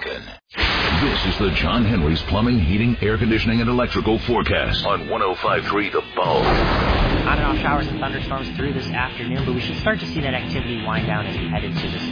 Lincoln. This is the John Henry's Plumbing, Heating, Air Conditioning, and Electrical Forecast on 105.3 The Bone. On and off showers and thunderstorms through this afternoon, but we should start to see that activity wind down as we head into this